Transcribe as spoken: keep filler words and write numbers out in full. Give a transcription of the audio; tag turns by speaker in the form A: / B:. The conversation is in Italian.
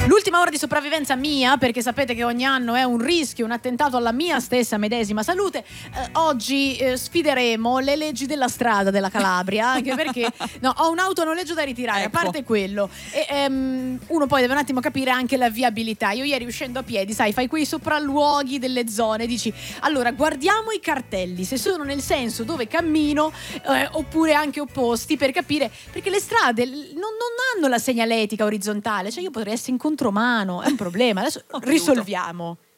A: L'ultima ora di sopravvivenza mia, perché sapete che ogni anno è un rischio, un attentato alla mia stessa medesima salute. Eh, oggi eh, sfideremo le leggi della strada della Calabria, anche perché no, ho un autonoleggio da ritirare,
B: ecco.
A: A parte quello. E, ehm, uno poi deve un attimo capire anche la viabilità. Io ieri uscendo a piedi, sai, fai quei sopralluoghi delle zone, dici allora guardiamo i cartelli, se sono nel senso dove cammino eh, oppure anche opposti, per capire, perché le strade non, non hanno la segnaletica orizzontale, cioè io potrei essere in contromano, è un problema. Adesso risolviamo.